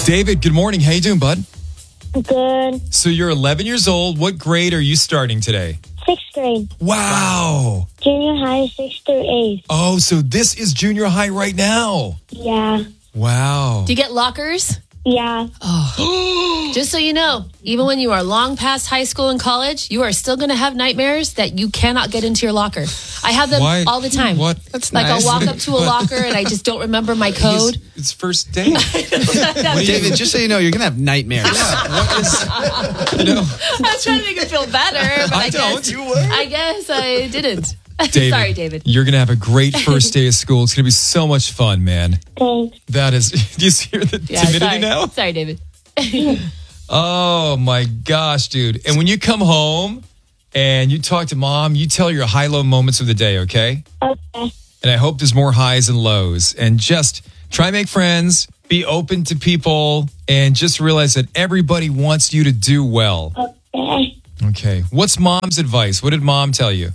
David, good morning. How you doing, bud? Good. So you're 11 years old. What grade are you starting today? 6th grade. Wow. Junior high, 6th through 8th. Oh, so this is junior high right now. Yeah. Wow. Do you get lockers? Yeah. Just so you know, even when you are long past high school and college, you are still going to have nightmares that you cannot get into your locker. I have them Why? all the time. What? That's Like nice. I'll walk up to a locker and I just don't remember my code. It's first date. David, just so you know, you're going to have nightmares. What is, you know, I was trying to make it feel better, but I don't. I guess I didn't. David, Sorry, David. You're going to have a great first day of school. It's going to be so much fun, man. Thanks. That is, do you hear the timidity sorry. now? Sorry, David. Oh my gosh, dude. And when you come home and you talk to mom, you tell your high-low moments of the day, okay? Okay. And I hope there's more highs and lows. And just try and make friends, be open to people, and just realize that everybody wants you to do well. Okay. Okay. What's mom's advice? What did mom tell you?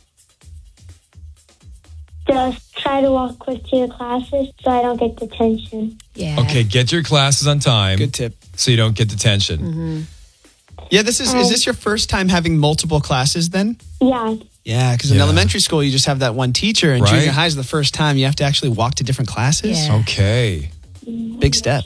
Just try to walk quick to your classes so I don't get detention. Yeah. Okay, get to your classes on time Good tip. so you don't get detention. Yeah, is this your first time having multiple classes then? Yeah. Yeah, because in Yeah. elementary school, you just have that one teacher, and Right. junior high is the first time you have to actually walk to different classes. Yeah. Okay. Big step.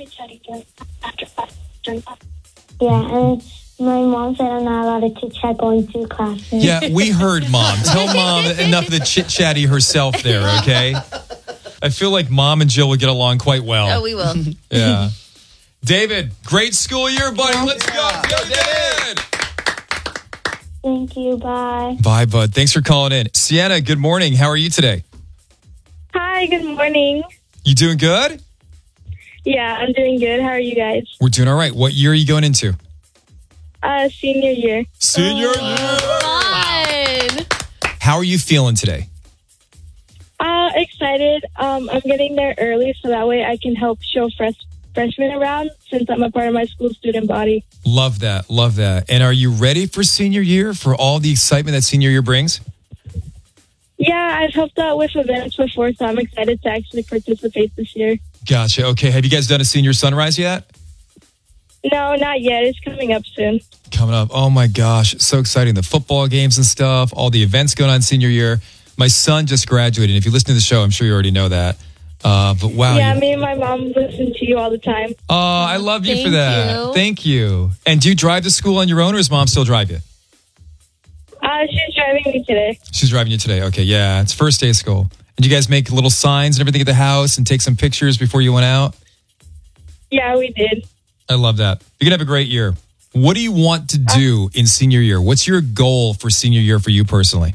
Yeah, and my mom said I'm not allowed to chit-chat going through classes. Yeah, we heard mom. Tell mom enough of the chit-chatty herself there, okay? I feel like mom and Jill will get along quite well. Oh, we will. Yeah. David, great school year, buddy. Let's go. Go, David. Thank you. Bye. Bye, bud. Thanks for calling in. Sienna, good morning. How are you today? Hi, good morning. You doing good? Yeah, I'm doing good. How are you guys? We're doing all right. What year are you going into? Senior year. Senior year. Fun. How are you feeling today? Excited. I'm getting there early so that way I can help show freshmen around since I'm a part of my school student body. Love that. Love that. And are you ready for senior year, for all the excitement that senior year brings? Yeah, I've helped out with events before, so I'm excited to actually participate this year. Gotcha. Okay. Have you guys done a senior sunrise yet? No, not yet. It's coming up soon. Coming up. Oh my gosh. So exciting. The football games and stuff, all the events going on senior year. My son just graduated. If you listen to the show, I'm sure you already know that. But wow. Yeah, me and my mom listen to you all the time. Oh, I love you for Thank that. you. Thank you. And do you drive to school on your own or does mom still drive you? She's driving me today. She's driving you today. Okay. Yeah. It's first day of school. And you guys make little signs and everything at the house and take some pictures before you went out? Yeah, we did. I love that. You're going to have a great year. What do you want to do in senior year? What's your goal for senior year for you personally?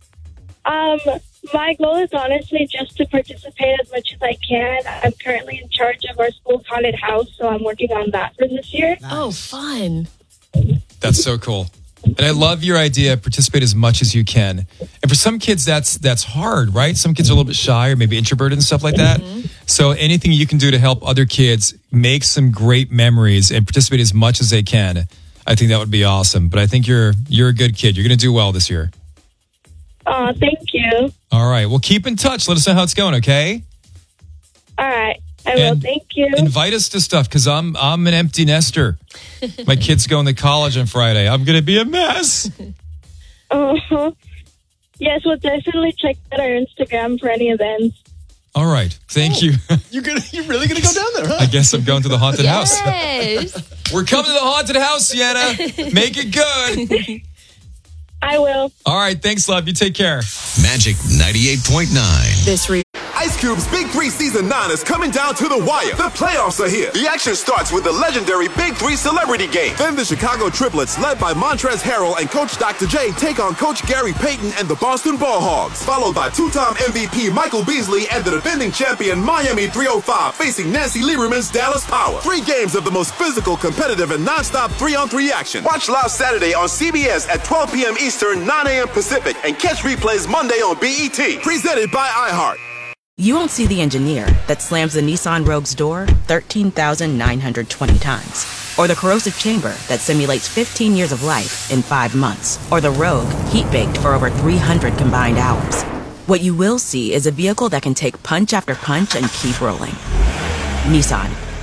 My goal is honestly just to participate as much as I can. I'm currently in charge of our school's haunted house, so I'm working on that for this year. Oh, fun. That's so cool. And I love your idea, participate as much as you can. And for some kids, that's hard, right? Some kids are a little bit shy or maybe introverted and stuff like that. So anything you can do to help other kids make some great memories and participate as much as they can, I think that would be awesome. But I think you're a good kid. You're going to do well this year. Oh, thank you. All right. Well, keep in touch. Let us know how it's going, okay? All right. I will. And Thank you. Invite us to stuff because I'm an empty nester. My kid's going to college on Friday. I'm going to be a mess. Uh-huh. Yes, we'll definitely check out our Instagram for any events. All right. Thank you. You're really gonna go down there, huh? I guess I'm going to the haunted house. Yes. We're coming to the haunted house, Sienna. Make it good. I will. All right. Thanks, love. You take care. Magic 98.9. Ice Cube's Big 3 Season 9 is coming down to the wire. The playoffs are here. The action starts with the legendary Big 3 Celebrity Game. Then the Chicago Triplets, led by Montrezl Harrell and Coach Dr. J, take on Coach Gary Payton and the Boston Ball Hogs. Followed by two-time MVP Michael Beasley and the defending champion Miami 305 facing Nancy Lieberman's Dallas Power. 3 games of the most physical, competitive, and non-stop 3-on-3 action. Watch live Saturday on CBS at 12 p.m. Eastern, 9 a.m. Pacific, and catch replays Monday on BET. Presented by iHeart. You won't see the engineer that slams the Nissan Rogue's door 13,920 times. Or the corrosive chamber that simulates 15 years of life in 5 months. Or the Rogue heat-baked for over 300 combined hours. What you will see is a vehicle that can take punch after punch and keep rolling. Nissan.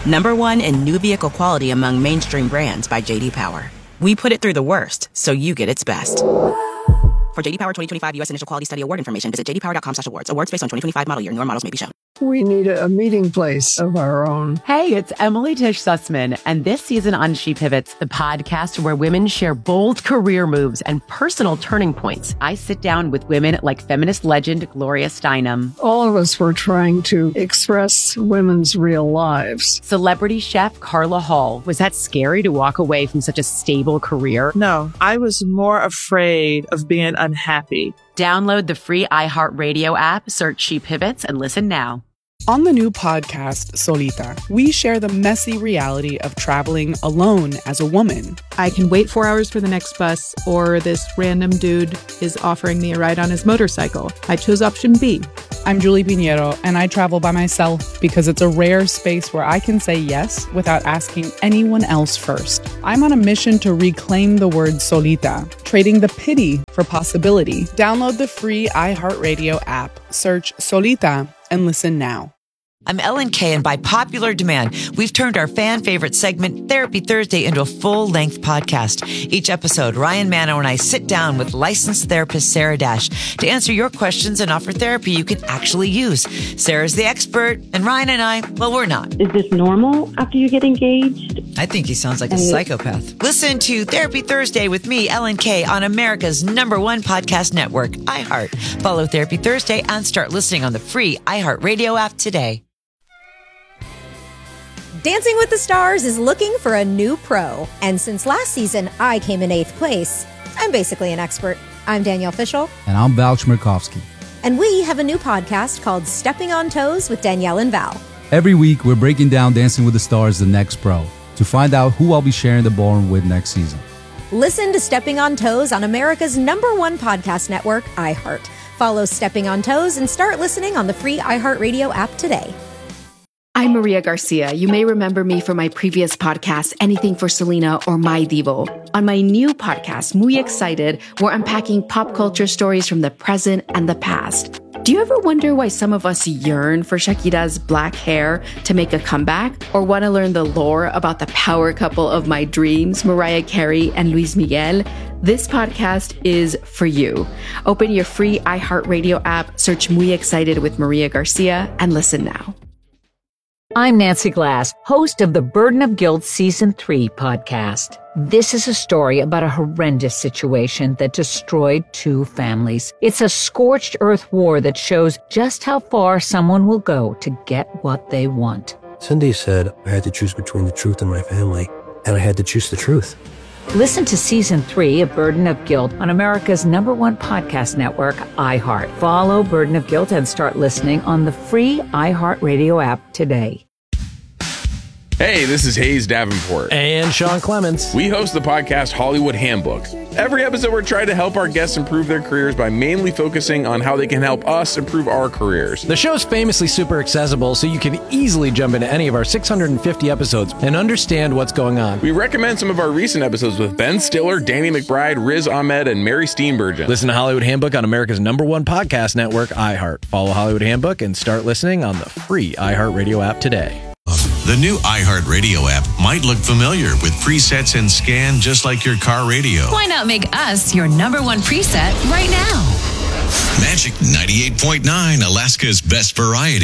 #1 in new vehicle quality among mainstream brands by J.D. Power. We put it through the worst, so you get its best. For J.D. Power 2025 U.S. Initial Quality Study Award information, visit jdpower.com/awards. Awards based on 2025 model year. Newer models may be shown. We need a meeting place of our own. Hey, it's Emily Tish Sussman, and this season on She Pivots, the podcast where women share bold career moves and personal turning points. I sit down with women like feminist legend Gloria Steinem. All of us were trying to express women's real lives. Celebrity chef Carla Hall. Was that scary to walk away from such a stable career? No, I was more afraid of being unhappy. Download the free iHeartRadio app, search She Pivots, and listen now. On the new podcast, Solita, we share the messy reality of traveling alone as a woman. I can wait 4 hours for the next bus, or this random dude is offering me a ride on his motorcycle. I chose option B. I'm Julie Pinheiro, and I travel by myself because it's a rare space where I can say yes without asking anyone else first. I'm on a mission to reclaim the word solita, trading the pity for possibility. Download the free iHeartRadio app, search Solita, and listen now. I'm Ellen Kay, and by popular demand, we've turned our fan favorite segment, Therapy Thursday, into a full-length podcast. Each episode, Ryan Mano and I sit down with licensed therapist Sarah Dash to answer your questions and offer therapy you can actually use. Sarah's the expert, and Ryan and I, well, we're not. Is this normal after you get engaged? I think he sounds like a psychopath. Listen to Therapy Thursday with me, Ellen Kay, on America's #1 podcast network, iHeart. Follow Therapy Thursday and start listening on the free iHeartRadio app today. Dancing with the Stars is looking for a new pro. And since last season, I came in 8th place. I'm basically an expert. I'm Danielle Fishel. And I'm Val Chmerkovskiy. And we have a new podcast called Stepping on Toes with Danielle and Val. Every week, we're breaking down Dancing with the Stars, the next pro, to find out who I'll be sharing the ballroom with next season. Listen to Stepping on Toes on America's #1 podcast network, iHeart. Follow Stepping on Toes and start listening on the free iHeartRadio app today. I'm Maria Garcia. You may remember me from my previous podcast, Anything for Selena or My Divo. On my new podcast, Muy Excited, we're unpacking pop culture stories from the present and the past. Do you ever wonder why some of us yearn for Shakira's black hair to make a comeback? Or want to learn the lore about the power couple of my dreams, Mariah Carey and Luis Miguel? This podcast is for you. Open your free iHeartRadio app, search Muy Excited with Maria Garcia, and listen now. I'm Nancy Glass, host of the Burden of Guilt Season 3 podcast. This is a story about a horrendous situation that destroyed 2 families. It's a scorched earth war that shows just how far someone will go to get what they want. Cindy said I had to choose between the truth and my family, and I had to choose the truth. Listen to Season 3 of Burden of Guilt on America's #1 podcast network, iHeart. Follow Burden of Guilt and start listening on the free iHeartRadio app today. Hey, this is Hayes Davenport. And Sean Clements. We host the podcast Hollywood Handbook. Every episode, we're trying to help our guests improve their careers by mainly focusing on how they can help us improve our careers. The show's famously super accessible, so you can easily jump into any of our 650 episodes and understand what's going on. We recommend some of our recent episodes with Ben Stiller, Danny McBride, Riz Ahmed, and Mary Steenburgen. Listen to Hollywood Handbook on America's #1 podcast network, iHeart. Follow Hollywood Handbook and start listening on the free iHeartRadio app today. The new iHeartRadio app might look familiar with presets and scan just like your car radio. Why not make us your #1 preset right now? Magic 98.9, Alaska's best variety.